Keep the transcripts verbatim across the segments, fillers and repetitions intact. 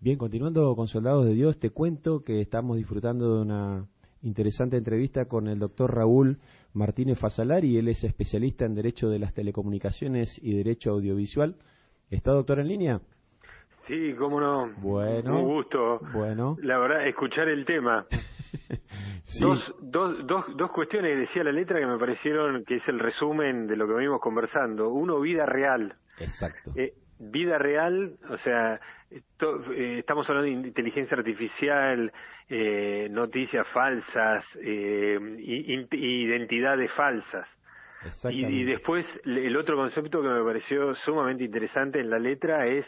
Bien, continuando con Soldados de Dios, te cuento que estamos disfrutando de una interesante entrevista con el doctor Raúl Martínez Fasalari. Él es especialista en Derecho de las Telecomunicaciones y Derecho Audiovisual. ¿Está, doctor, en línea? Sí, cómo no. Bueno. Un gusto. Bueno. La verdad, escuchar el tema. Sí. Dos, dos, dos, dos cuestiones que decía la letra que me parecieron que es el resumen de lo que venimos conversando. Uno, vida real. Exacto. Eh, vida real, o sea, to, eh, estamos hablando de inteligencia artificial, eh, noticias falsas, eh, i, identidades falsas. Y, y después el otro concepto que me pareció sumamente interesante en la letra es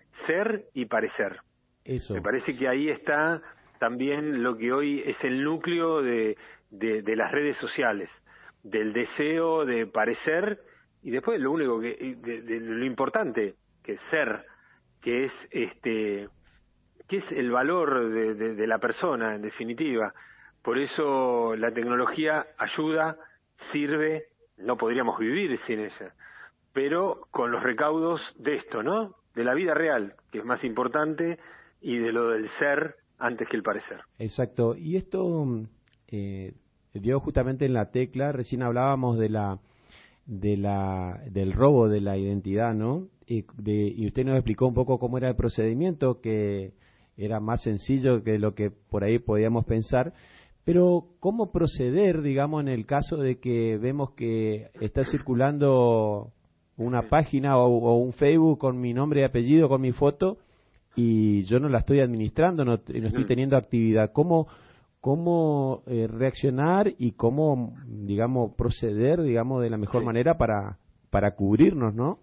ser y parecer. Eso. Me parece que ahí está también lo que hoy es el núcleo de, de, de las redes sociales, del deseo de parecer y después lo único que, de, de lo importante que es ser, que es este, que es el valor de, de, de la persona en definitiva. Por eso la tecnología ayuda, sirve, no podríamos vivir sin ella, pero con los recaudos de esto, ¿no? De la vida real, que es más importante, y de lo del ser antes que el parecer. Exacto. Y esto eh, dio justamente en la tecla, recién hablábamos de la de la del robo de la identidad, ¿no? Y, de, y usted nos explicó un poco cómo era el procedimiento, que era más sencillo que lo que por ahí podíamos pensar. Pero, ¿cómo proceder, digamos, en el caso de que vemos que está circulando una página o, o un Facebook con mi nombre y apellido, con mi foto, y yo no la estoy administrando, no, no estoy teniendo actividad? ¿Cómo, cómo eh, reaccionar y cómo, digamos, proceder, digamos, de la mejor sí. manera para, para cubrirnos, ¿no?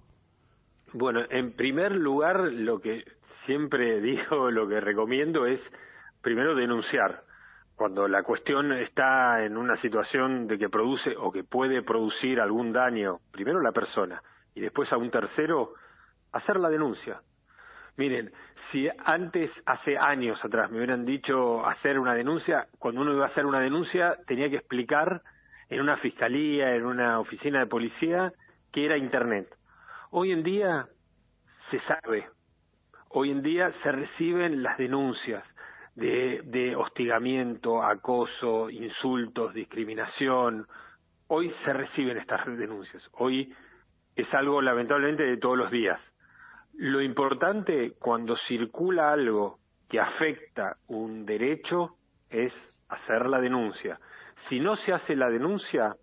Bueno, en primer lugar, lo que siempre digo, lo que recomiendo es, primero, denunciar. Cuando la cuestión está en una situación de que produce o que puede producir algún daño, primero a la persona y después a un tercero, hacer la denuncia. Miren, si antes, hace años atrás, me hubieran dicho hacer una denuncia, cuando uno iba a hacer una denuncia tenía que explicar en una fiscalía, en una oficina de policía, qué era Internet. Hoy en día se sabe, hoy en día se reciben las denuncias de, de hostigamiento, acoso, insultos, discriminación. Hoy se reciben estas denuncias, hoy es algo lamentablemente de todos los días. Lo importante cuando circula algo que afecta un derecho es hacer la denuncia. Si no se hace la denuncia,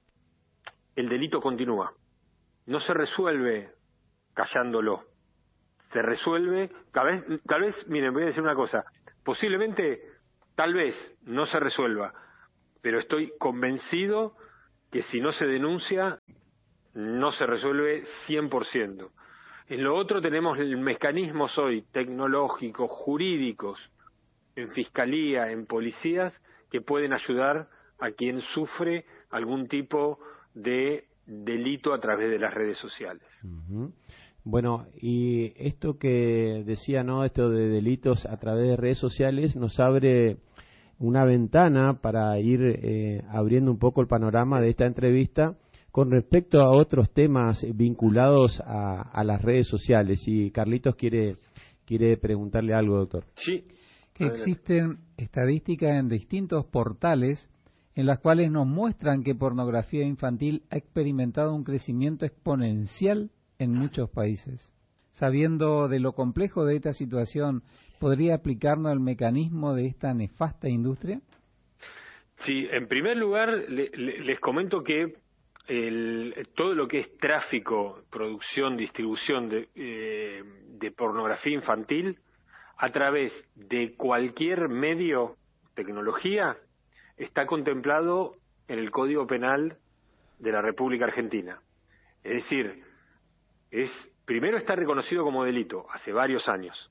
el delito continúa. No se resuelve callándolo. Se resuelve, tal vez, tal vez, miren, voy a decir una cosa, posiblemente, tal vez no se resuelva, pero estoy convencido que si no se denuncia, no se resuelve cien por ciento. En lo otro tenemos mecanismos hoy tecnológicos, jurídicos, en fiscalía, en policías, que pueden ayudar a quien sufre algún tipo de delito a través de las redes sociales. Uh-huh. Bueno, y esto que decía, ¿no? Esto de delitos a través de redes sociales nos abre una ventana para ir eh, abriendo un poco el panorama de esta entrevista con respecto a otros temas vinculados a, a las redes sociales. Y Carlitos quiere quiere preguntarle algo, doctor. Sí. Que existen estadísticas en distintos portales en las cuales nos muestran que pornografía infantil ha experimentado un crecimiento exponencial en muchos países. Sabiendo de lo complejo de esta situación, ¿podría aplicarnos el mecanismo de esta nefasta industria? Sí, en primer lugar, le, le, les comento que el, todo lo que es tráfico, producción, distribución de, eh, de pornografía infantil a través de cualquier medio, tecnología, está contemplado en el Código Penal de la República Argentina. Es decir, es primero está reconocido como delito hace varios años.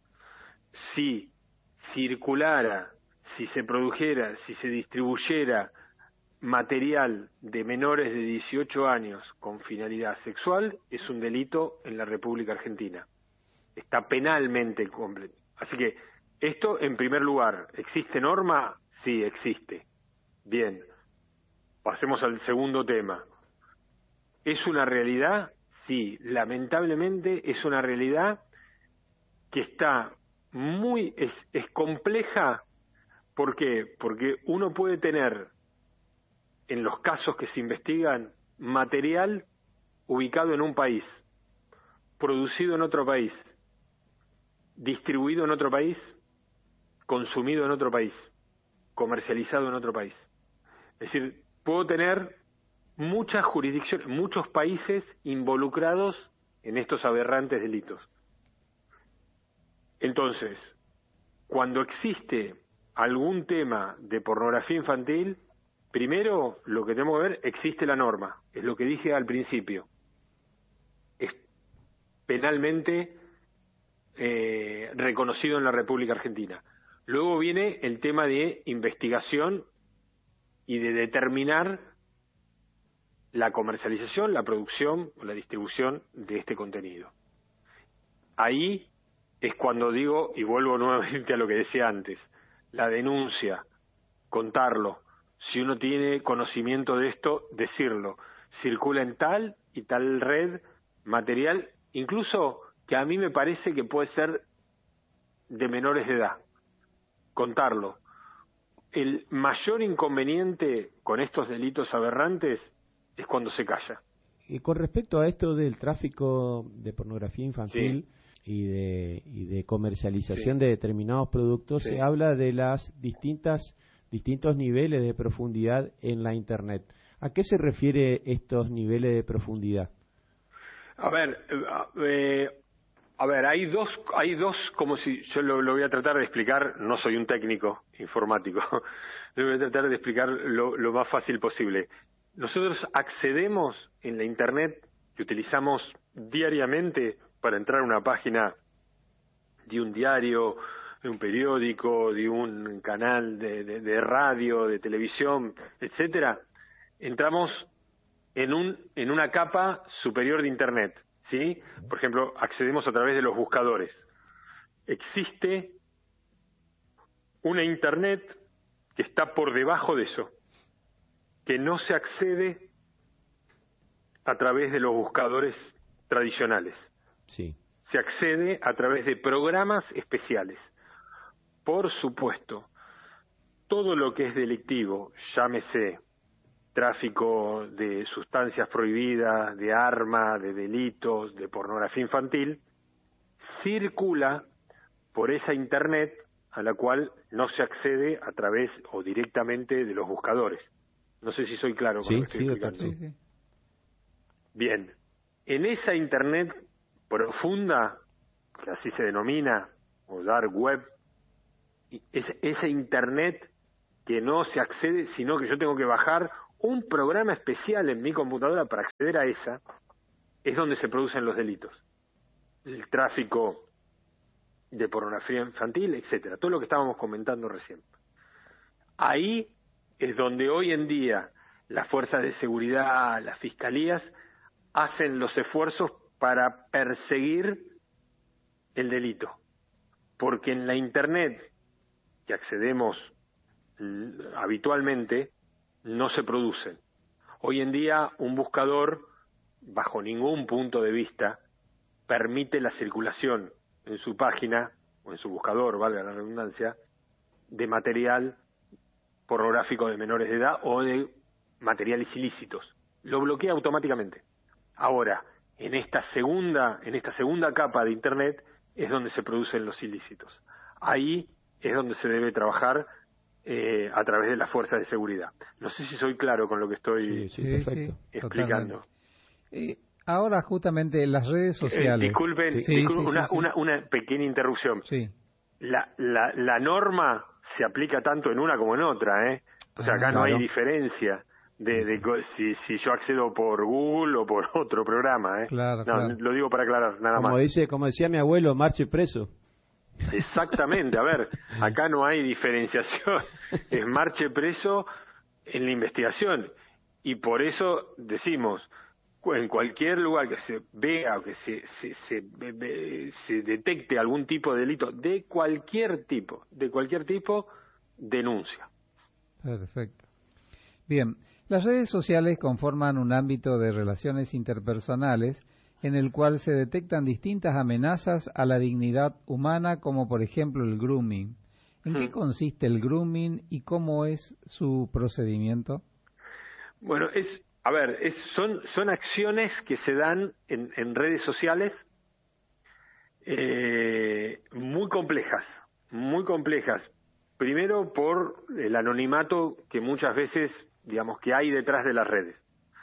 Si circulara, si se produjera, si se distribuyera material de menores de dieciocho años con finalidad sexual, es un delito en la República Argentina. Está penalmente completo. Así que esto en primer lugar, ¿existe norma? Sí, existe. Bien, pasemos al segundo tema. ¿Es una realidad? Sí, lamentablemente es una realidad que está muy, es, es compleja. ¿Por qué? Porque uno puede tener, en los casos que se investigan, material ubicado en un país, producido en otro país, distribuido en otro país, consumido en otro país, comercializado en otro país. Es decir, puedo tener muchas jurisdicciones, muchos países involucrados en estos aberrantes delitos. Entonces, cuando existe algún tema de pornografía infantil, primero lo que tenemos que ver, existe la norma, es lo que dije al principio. Es penalmente eh, reconocido en la República Argentina. Luego viene el tema de investigación y de determinar la comercialización, la producción o la distribución de este contenido. Ahí es cuando digo, y vuelvo nuevamente a lo que decía antes, la denuncia, contarlo. Si uno tiene conocimiento de esto, decirlo. Circula en tal y tal red material, incluso que a mí me parece que puede ser de menores de edad. Contarlo. El mayor inconveniente con estos delitos aberrantes es cuando se calla. Y con respecto a esto del tráfico de pornografía infantil, sí, y de y de comercialización, sí, de determinados productos, sí, se habla de las distintas distintos niveles de profundidad en la Internet. ¿A qué se refiere estos niveles de profundidad? A ver, eh, a ver, hay dos, hay dos, como si yo lo, lo voy a tratar de explicar. No soy un técnico informático, lo voy a tratar de explicar lo, lo más fácil posible. Nosotros accedemos en la Internet que utilizamos diariamente para entrar a una página de un diario, de un periódico, de un canal de, de, de radio, de televisión, etcétera. Entramos en un en una capa superior de Internet, ¿sí? Por ejemplo, accedemos a través de los buscadores. Existe una Internet que está por debajo de eso, que no se accede a través de los buscadores tradicionales. Sí. Se accede a través de programas especiales. Por supuesto, todo lo que es delictivo, llámese tráfico de sustancias prohibidas, de armas, de delitos, de pornografía infantil, circula por esa Internet a la cual no se accede a través o directamente de los buscadores. No sé si soy claro con sí, lo que estoy sí, explicando. Sí, sí. Bien, en esa Internet profunda, que así se denomina, o dark web, es esa Internet que no se accede, sino que yo tengo que bajar un programa especial en mi computadora para acceder a esa, es donde se producen los delitos. El tráfico de pornografía infantil, etcétera, todo lo que estábamos comentando recién. Ahí es donde hoy en día las fuerzas de seguridad, las fiscalías, hacen los esfuerzos para perseguir el delito. Porque en la Internet, que accedemos habitualmente, no se producen. Hoy en día un buscador, bajo ningún punto de vista, permite la circulación en su página, o en su buscador, valga la redundancia, de material pornográfico de menores de edad o de materiales ilícitos. Lo bloquea automáticamente. Ahora, en esta segunda, en esta segunda capa de Internet es donde se producen los ilícitos. Ahí es donde se debe trabajar eh, a través de las fuerzas de seguridad. No sé si soy claro con lo que estoy sí, sí, sí, explicando. Eh, ahora justamente las redes sociales. Eh, disculpen, sí, disculpen sí, una, sí, sí. Una, una pequeña interrupción. Sí. La, la, la norma se aplica tanto en una como en otra, ¿eh? O sea, acá ah, no claro. hay diferencia de, de, de si, si yo accedo por Google o por otro programa, ¿eh? Claro, no, claro. Lo digo para aclarar, nada como más. Dice, como decía mi abuelo, marche preso. Exactamente, a ver, acá no hay diferenciación, es marche preso en la investigación, y por eso decimos, en cualquier lugar que se vea o que se, se, se, se detecte algún tipo de delito, de cualquier tipo, de cualquier tipo, denuncia. Perfecto. Bien, las redes sociales conforman un ámbito de relaciones interpersonales en el cual se detectan distintas amenazas a la dignidad humana, como por ejemplo el grooming. ¿En hmm. qué consiste el grooming y cómo es su procedimiento? Bueno, es, a ver, es, son, son acciones que se dan en, en redes sociales eh, muy complejas, muy complejas. Primero por el anonimato que muchas veces, digamos, que hay detrás de las redes.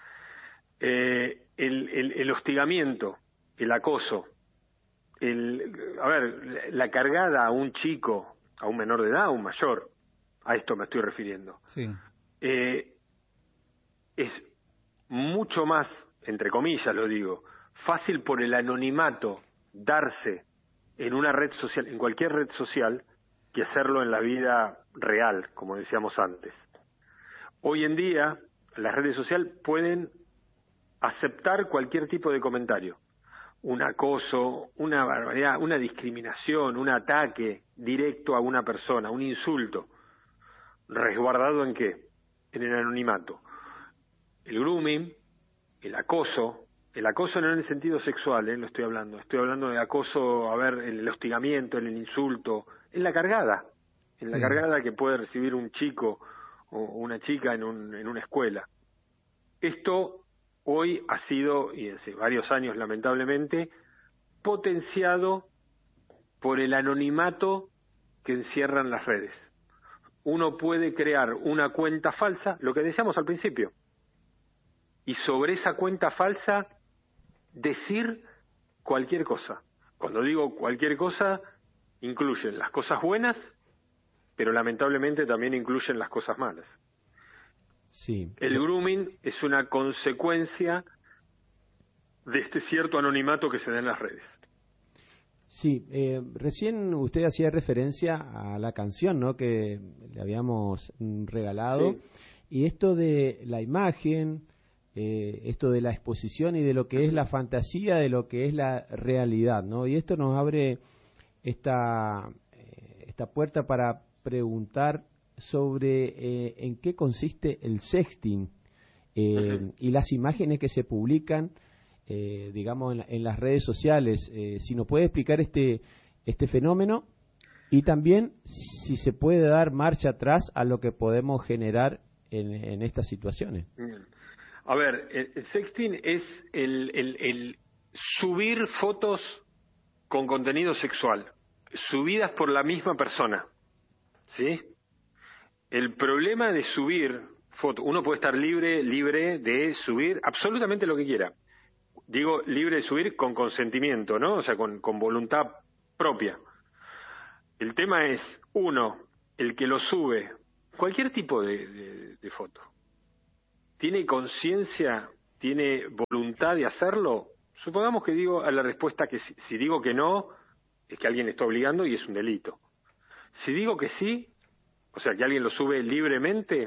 Eh, el, el, el hostigamiento, el acoso, el, a ver, la cargada a un chico, a un menor de edad, a un mayor, a esto me estoy refiriendo. Sí. Eh, es mucho más, entre comillas lo digo, fácil por el anonimato darse en una red social, en cualquier red social, que hacerlo en la vida real, como decíamos antes. Hoy en día, las redes sociales pueden aceptar cualquier tipo de comentario. Un acoso, una barbaridad, una discriminación, un ataque directo a una persona, un insulto. ¿Resguardado en qué? En el anonimato. El grooming, el acoso, el acoso no en el sentido sexual, ¿eh? Lo estoy hablando. Estoy hablando de acoso, a ver, el hostigamiento, el insulto, en la cargada. En la sí. cargada que puede recibir un chico o una chica en, un, en una escuela. Esto hoy ha sido, y hace varios años lamentablemente, potenciado por el anonimato que encierran las redes. Uno puede crear una cuenta falsa, lo que decíamos al principio, y sobre esa cuenta falsa decir cualquier cosa. Cuando digo cualquier cosa, incluyen las cosas buenas, pero lamentablemente también incluyen las cosas malas. Sí. El grooming es una consecuencia de este cierto anonimato que se da en las redes. Sí, eh, recién usted hacía referencia a la canción, ¿no?, que le habíamos regalado, sí. Y esto de la imagen, eh, esto de la exposición y de lo que es la fantasía, de lo que es la realidad, ¿no? Y esto nos abre esta, eh, esta puerta para preguntar sobre eh, en qué consiste el sexting eh, uh-huh. y las imágenes que se publican, eh, digamos, en, la, en las redes sociales. Eh, si nos puede explicar este, este fenómeno y también si se puede dar marcha atrás a lo que podemos generar en, en estas situaciones. Bien. A ver, el, el sexting es el, el, el subir fotos con contenido sexual, subidas por la misma persona, ¿sí? El problema de subir fotos, uno puede estar libre, libre de subir absolutamente lo que quiera. Digo, libre de subir con consentimiento, ¿no? O sea, con, con voluntad propia. El tema es, uno, el que lo sube, cualquier tipo de, de, de foto, ¿tiene conciencia, tiene voluntad de hacerlo? Supongamos que digo a la respuesta que si, si digo que no, es que alguien está obligando y es un delito. Si digo que sí, o sea, que alguien lo sube libremente,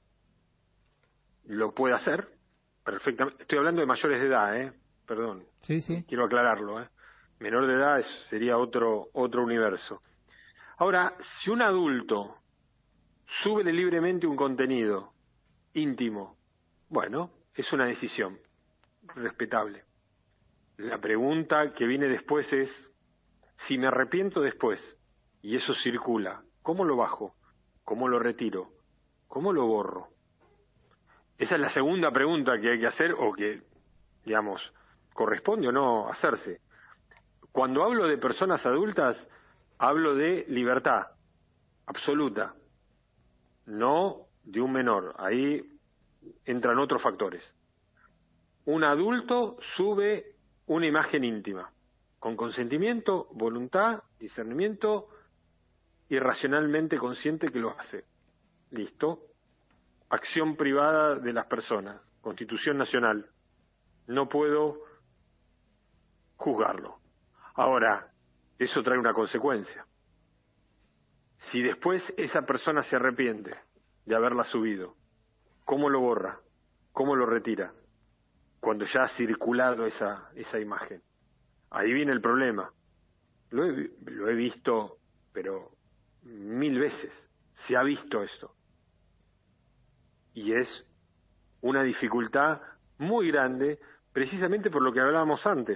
lo puede hacer perfectamente. Estoy hablando de mayores de edad, ¿eh? Perdón. Sí, sí. Quiero aclararlo, ¿eh? Menor de edad es, sería otro otro universo. Ahora, si un adulto sube libremente un contenido íntimo, bueno, es una decisión respetable. La pregunta que viene después es, si me arrepiento después y eso circula, ¿cómo lo bajo? ¿Cómo lo retiro? ¿Cómo lo borro? Esa es la segunda pregunta que hay que hacer o que, digamos, corresponde o no hacerse. Cuando hablo de personas adultas, hablo de libertad absoluta, no de un menor. Ahí entran otros factores. Un adulto sube una imagen íntima, con consentimiento, voluntad, discernimiento y racionalmente consciente que lo hace. Listo. Acción privada de las personas. Constitución Nacional. No puedo juzgarlo. Ahora, eso trae una consecuencia. Si después esa persona se arrepiente de haberla subido, ¿cómo lo borra? ¿Cómo lo retira? Cuando ya ha circulado esa, esa imagen. Ahí viene el problema. Lo he, lo he visto, pero mil veces. Se ha visto esto. Y es una dificultad muy grande precisamente por lo que hablábamos antes.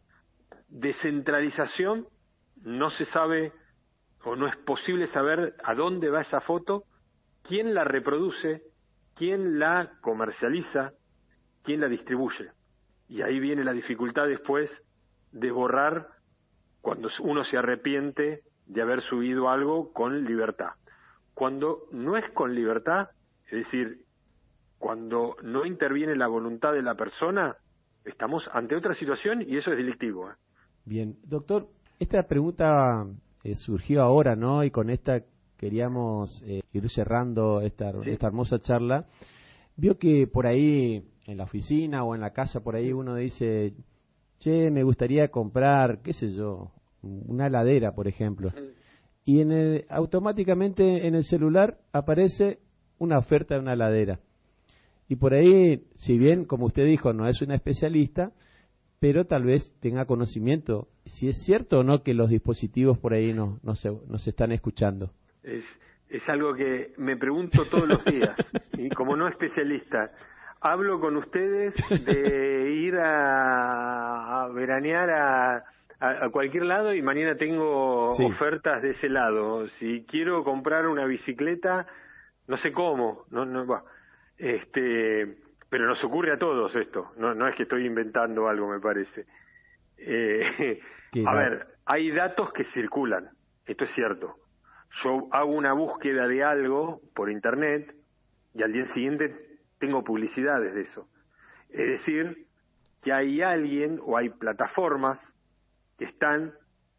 Descentralización, no se sabe o no es posible saber a dónde va esa foto, quién la reproduce, quién la comercializa, quién la distribuye. Y ahí viene la dificultad después de borrar cuando uno se arrepiente de haber subido algo con libertad. Cuando no es con libertad, es decir, cuando no interviene la voluntad de la persona, estamos ante otra situación y eso es delictivo. ¿eh? Bien, doctor, esta pregunta eh, surgió ahora, ¿no? Y con esta queríamos eh, ir cerrando esta, sí. esta hermosa charla. Vio que por ahí, en la oficina o en la casa, por ahí uno dice, che, me gustaría comprar, qué sé yo, una heladera, por ejemplo. Y en el, automáticamente en el celular aparece una oferta de una heladera. Y por ahí, si bien, como usted dijo, no es una especialista, pero tal vez tenga conocimiento, si es cierto o no que los dispositivos por ahí nos no se, nos están escuchando. Es, es algo que me pregunto todos los días, y como no especialista, hablo con ustedes de ir a, a veranear a, a, a cualquier lado y mañana tengo sí. ofertas de ese lado. Si quiero comprar una bicicleta, no sé cómo, no, no va. Este, pero nos ocurre a todos esto, no, no es que estoy inventando algo, me parece. Eh, a ver, hay datos que circulan, esto es cierto. Yo hago una búsqueda de algo por internet y al día siguiente tengo publicidades de eso. Es decir, que hay alguien o hay plataformas que están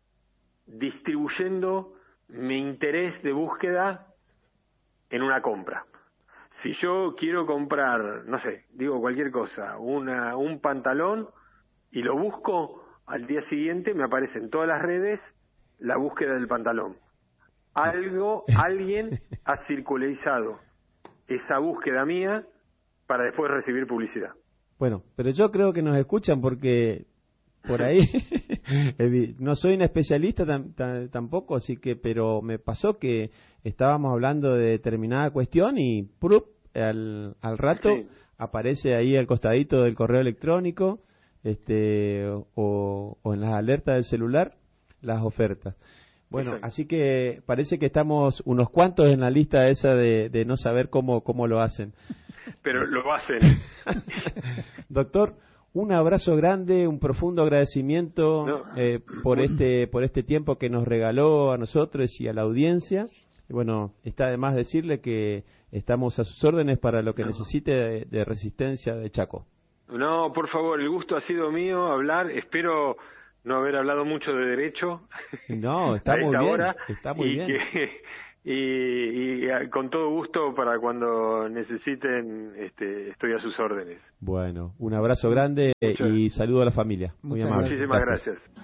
distribuyendo mi interés de búsqueda en una compra. Si yo quiero comprar, no sé, digo cualquier cosa, una, un pantalón y lo busco, al día siguiente me aparece en todas las redes la búsqueda del pantalón. Algo, alguien ha circularizado esa búsqueda mía para después recibir publicidad. Bueno, pero yo creo que nos escuchan porque por ahí no soy un especialista tam, tam, tampoco, así que, pero me pasó que estábamos hablando de determinada cuestión y ¡prup! al, al rato sí. aparece ahí al costadito del correo electrónico este o, o en las alertas del celular las ofertas. Bueno, exacto. Así que parece que estamos unos cuantos en la lista esa de, de no saber cómo, cómo lo hacen. Pero lo hacen. Doctor, un abrazo grande, un profundo agradecimiento no. eh, por este por este tiempo que nos regaló a nosotros y a la audiencia. Y bueno, está de más decirle que estamos a sus órdenes para lo que no. necesite de, de Resistencia de Chaco. No, por favor, el gusto ha sido mío hablar. Espero no haber hablado mucho de derecho. No, está muy bien. Hora, está muy y bien. Que, y, y con todo gusto para cuando necesiten, este, estoy a sus órdenes. Bueno, un abrazo grande Muchas. y saludo a la familia. Muy amable. Muchísimas gracias. gracias.